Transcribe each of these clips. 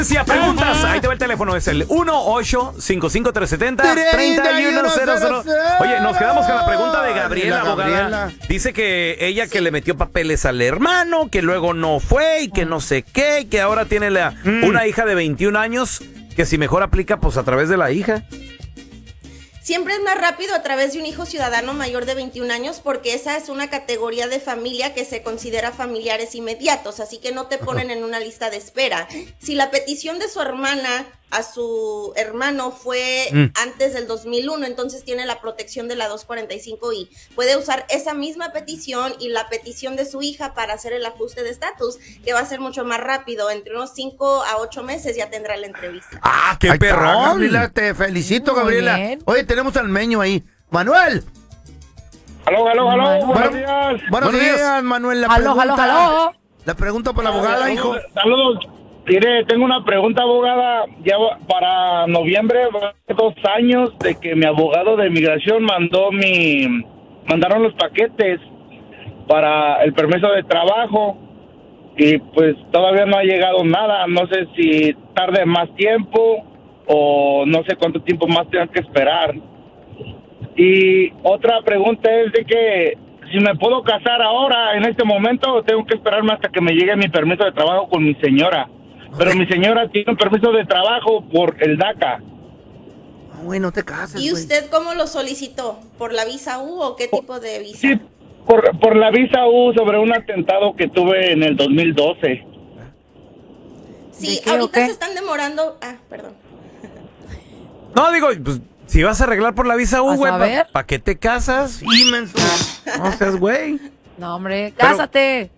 Preguntas, ahí te va el teléfono, es el 1-855-370-3100. Oye, nos quedamos con la pregunta de Gabriela, abogada. Dice que ella que le metió papeles al hermano, que luego no fue y que no sé qué, y que ahora tiene una hija de 21 años, que si mejor aplica pues a través de la hija. Siempre es más rápido a través de un hijo ciudadano mayor de 21 años porque esa es una categoría de familia que se considera familiares inmediatos, así que no te ponen en una lista de espera. Si la petición de su hermana a su hermano fue antes del 2001, entonces tiene la protección de la 245i. Puede usar esa misma petición y la petición de su hija para hacer el ajuste de estatus, que va a ser mucho más rápido. Entre unos 5 a 8 meses ya tendrá la entrevista. ¡Ah, qué perrón! Gabriela, te felicito, Gabriela. Oye, tenemos al meño ahí. ¡Manuel! ¡Aló! Buenos días. Buenos días, Manuel. ¡Aló! La pregunta para la abogada, hijo. Saludos. Mire, tengo una pregunta, abogada. Ya para noviembre, 2 años de que mi abogado de migración mandaron los paquetes para el permiso de trabajo y pues todavía no ha llegado nada. No sé si tarde más tiempo o no sé cuánto tiempo más tengo que esperar. Y otra pregunta es de que si me puedo casar ahora, en este momento, o tengo que esperarme hasta que me llegue mi permiso de trabajo con mi señora. Pero mi señora tiene un permiso de trabajo por el DACA. Güey, no te cases, ¿Y usted cómo lo solicitó? ¿Por la visa U o qué tipo de visa? Sí, por la visa U sobre un atentado que tuve en el 2012. Sí, ¿De qué, ahorita o qué? se están demorando. Perdón. No, digo, pues si vas a arreglar por la visa U, ¿Vas güey, a ver? ¿para qué te casas? Inmenso. No seas güey. No, hombre, cásate.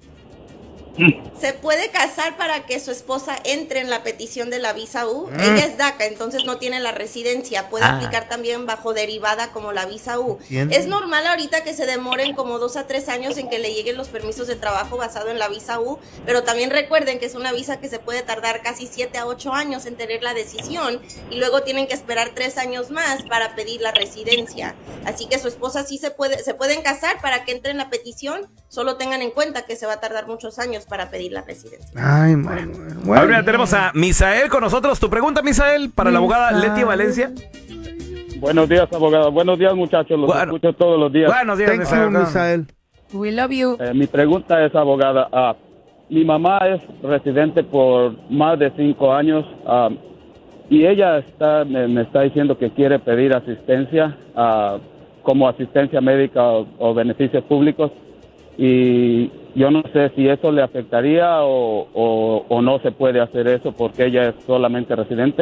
Se puede casar para que su esposa entre en la petición de la visa U. Ella es DACA, entonces no tiene la residencia. Puede aplicar también bajo derivada como la visa U. Entiendo. Es normal ahorita que se demoren como 2 a 3 años en que le lleguen los permisos de trabajo basado en la visa U, pero también recuerden que es una visa que se puede tardar casi 7 a 8 años en tener la decisión y luego tienen que esperar 3 años más para pedir la residencia. Así que su esposa sí se pueden casar para que entre en la petición, solo tengan en cuenta que se va a tardar muchos años para pedir la residencia. Ay, Manuel. Ahora tenemos a Misael con nosotros. Tu pregunta, Misael, para la abogada Leti Valencia. Buenos días, abogado. Buenos días, muchachos. Los escucho todos los días. Buenos días, Thank you, Misael. We love you. Mi pregunta es, abogada, mi mamá es residente por más de 5 años y ella me está diciendo que quiere pedir asistencia como asistencia médica o beneficios públicos y yo no sé si eso le afectaría o no se puede hacer eso porque ella es solamente residente.